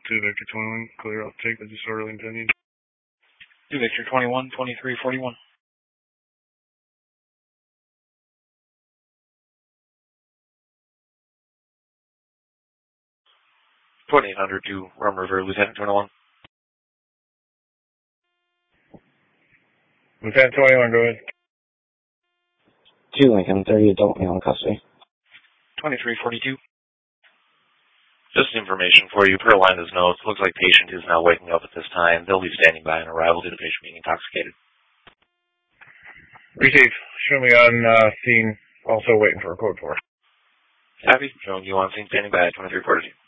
2 Victor 21, clear up, take the disorderly intending. 2 Victor 21, 2341. 2800 to Rum River, Lieutenant 21. Lieutenant 21, go ahead. 2 Lincoln, 30 adult male in custody. 2342. Just information for you. Per Linda's notes, looks like patient is now waking up at this time. They'll be standing by on arrival due to patient being intoxicated. Receive. Show me on scene. Also waiting for a code for. Happy. Showing you on scene standing by at 2342.